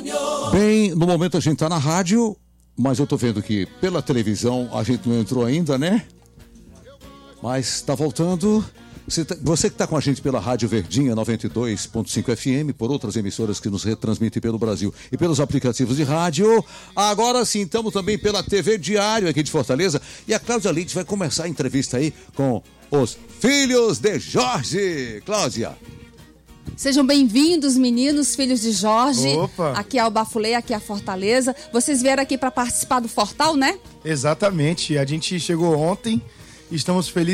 Bem, no momento a gente tá na rádio, mas eu tô vendo que pela televisão a gente não entrou ainda, né? Mas tá voltando. Você que tá com a gente pela Rádio Verdinha 92.5 FM, por outras emissoras que nos retransmitem pelo Brasil e pelos aplicativos de rádio. Agora sim, estamos também pela TV Diário aqui de Fortaleza. E a Cláudia Leite vai começar a entrevista aí com os filhos de Jorge. Cláudia. Sejam bem-vindos, meninos, filhos de Jorge. Opa. Aqui é o Bafulê, aqui é a Fortaleza. Vocês vieram aqui para participar do Fortal, né? Exatamente. A gente chegou ontem, estamos felizes